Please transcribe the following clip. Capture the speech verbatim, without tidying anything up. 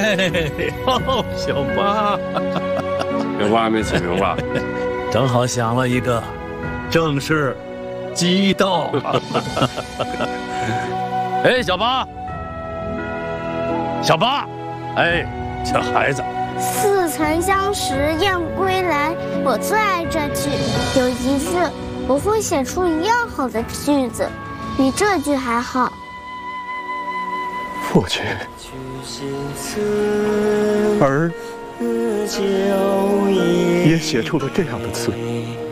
哎，哦，小八， 小八还没起名吧？ 正好想了一个，正是鸡道。哎，小八，小八，哎，这孩子。 似曾相识燕归来，我最爱这句。有一次，我会写出一样好的句子，比这句还好。 父亲，儿也写出了这样的词。